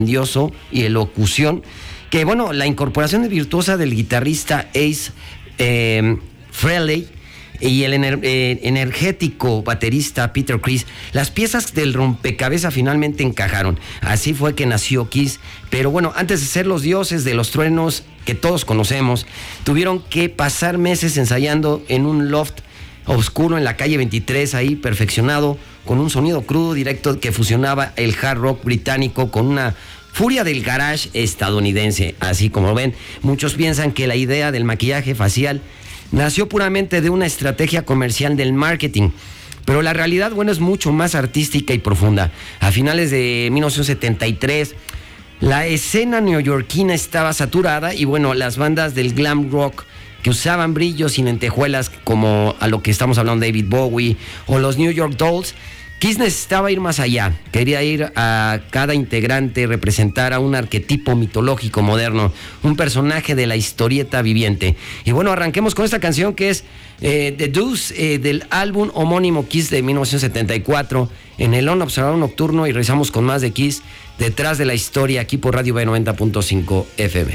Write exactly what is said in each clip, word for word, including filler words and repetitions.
grandioso y elocución, que bueno, la incorporación virtuosa del guitarrista Ace eh, Frehley y el ener, eh, energético baterista Peter Criss, las piezas del rompecabezas finalmente encajaron. Así fue que nació Kiss. Pero bueno, antes de ser los dioses de los truenos que todos conocemos, tuvieron que pasar meses ensayando en un loft oscuro en la calle veintitrés, ahí perfeccionado, con un sonido crudo, directo, que fusionaba el hard rock británico con una furia del garage estadounidense. Así como ven, muchos piensan que la idea del maquillaje facial nació puramente de una estrategia comercial del marketing, pero la realidad, bueno, es mucho más artística y profunda. A finales de mil novecientos setenta y tres, la escena neoyorquina estaba saturada y bueno, las bandas del glam rock que usaban brillos y lentejuelas, como a lo que estamos hablando, David Bowie o los New York Dolls, Kiss necesitaba ir más allá. Quería ir a cada integrante, representar a un arquetipo mitológico moderno, un personaje de la historieta viviente. Y bueno, arranquemos con esta canción que es eh, The Deuce, eh, del álbum homónimo Kiss de mil novecientos setenta y cuatro, en el On Observador Nocturno, y regresamos con más de Kiss, detrás de la historia, aquí por Radio B noventa punto cinco F M.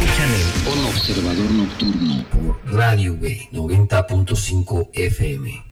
Observador Nocturno por Radio B noventa punto cinco F M.